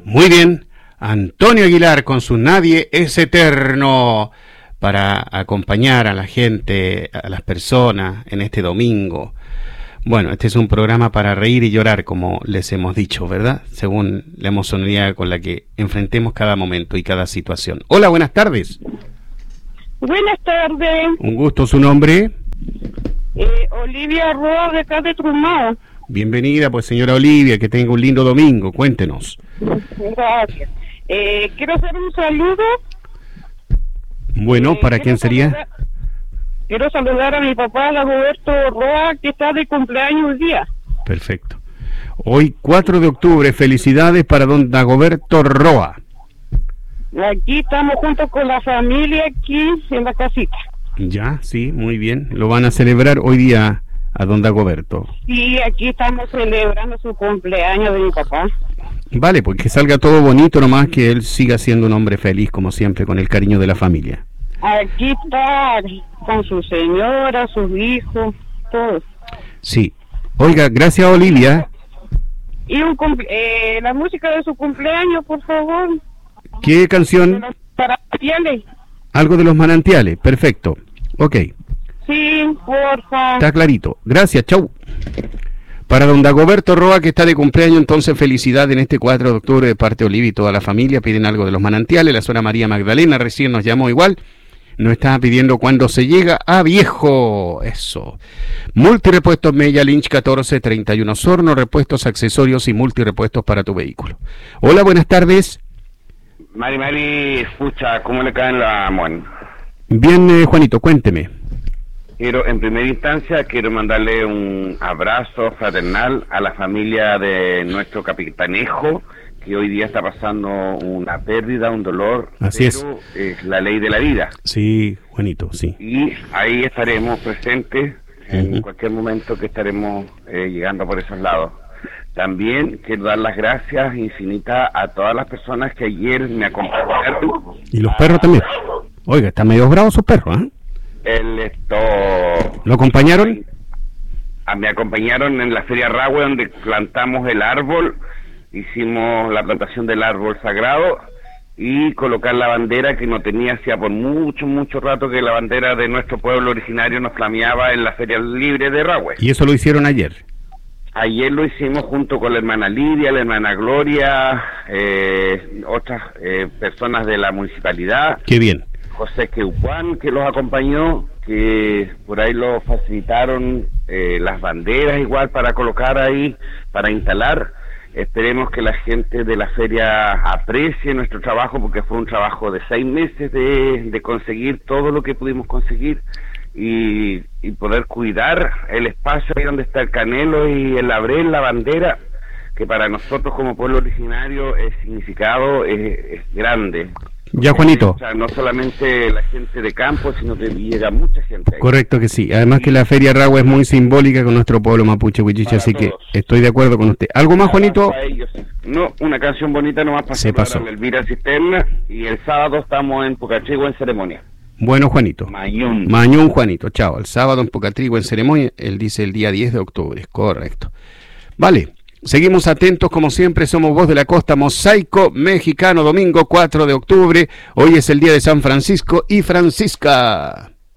Muy bien, Antonio Aguilar con su Nadie es Eterno para acompañar a la gente, a las personas en este domingo. Bueno, este es un programa para reír y llorar, como les hemos dicho, ¿verdad? Según la emocionalidad con la que enfrentemos cada momento y cada situación. Hola, buenas tardes. Buenas tardes. Un gusto, ¿su nombre? Olivia Roa, de acá de Trumao. Bienvenida, pues señora Olivia, que tenga un lindo domingo, cuéntenos. Gracias. Quiero hacer un saludo. Bueno, ¿para quién sería? Quiero saludar a mi papá, Dagoberto Roa, que está de cumpleaños hoy día. Perfecto. Hoy, 4 de octubre, felicidades para don Dagoberto Roa. Aquí estamos juntos con la familia, aquí en la casita. Ya, sí, muy bien. Lo van a celebrar hoy día a don Dagoberto. Sí, aquí estamos celebrando su cumpleaños de mi papá. Vale, pues que salga todo bonito, nomás que él siga siendo un hombre feliz, como siempre, con el cariño de la familia. Aquí está con su señora, sus hijos, todo. Sí. Oiga, gracias Olivia. Y la música de su cumpleaños, por favor. ¿Qué canción? Para Manantiales. Algo de los Manantiales, perfecto. Ok. Sí, porfa. Está clarito. Gracias, chau. Para don Dagoberto Roa, que está de cumpleaños, entonces felicidad en este 4 de octubre de parte de Olivia y toda la familia. Piden algo de los Manantiales. La señora María Magdalena recién nos llamó igual. Nos estaba pidiendo cuando se llega a Viejo. Eso. Multirepuestos Mella Lynch 1431 Sorno, repuestos, accesorios y multirepuestos para tu vehículo. Hola, buenas tardes. Mari, escucha, ¿cómo le caen la Mon? Bien, Juanito, cuénteme. En primera instancia, quiero mandarle un abrazo fraternal a la familia de nuestro capitanejo, que hoy día está pasando una pérdida, un dolor. Así pero es la ley de la vida. Sí, Juanito, sí. Y ahí estaremos presentes en cualquier momento que estaremos llegando por esos lados. También quiero dar las gracias infinitas a todas las personas que ayer me acompañaron. Y los perros también. Oiga, están medio bravos sus perros, ¿eh? ¿Lo acompañaron? Me acompañaron en la Feria Rahue, donde plantamos el árbol, hicimos la plantación del árbol sagrado y colocar la bandera que no tenía hacía por mucho rato, que la bandera de nuestro pueblo originario nos flameaba en la Feria Libre de Rahue. ¿Y eso lo hicieron ayer? Ayer lo hicimos junto con la hermana Lidia, la hermana Gloria, otras personas de la municipalidad. ¡Qué bien! José Queupuán, que los acompañó, que por ahí lo facilitaron las banderas igual para colocar ahí, para instalar. Esperemos que la gente de la feria aprecie nuestro trabajo, porque fue un trabajo de 6 meses de conseguir todo lo que pudimos conseguir y poder cuidar el espacio ahí donde está el canelo y el labrel, la bandera, que para nosotros como pueblo originario el significado es grande. Ya, Juanito. O sea, no solamente la gente de campo, sino que llega mucha gente ahí. Correcto que sí. Además que la Feria Rahue es muy simbólica con nuestro pueblo mapuche, Huichiche, así todos. Que estoy de acuerdo con usted. ¿Algo más, Juanito? No, una canción bonita nomás para Se pasó. la Elvira Cisterna, y el sábado estamos en Pucatrigo en ceremonia. Bueno, Juanito. Mañún, Juanito. Chao. El sábado en Pucatrigo en ceremonia. Él dice el día 10 de octubre. Correcto. Vale. Seguimos atentos, como siempre, somos Voz de la Costa, Mosaico Mexicano, domingo 4 de octubre. Hoy es el día de San Francisco y Francisca.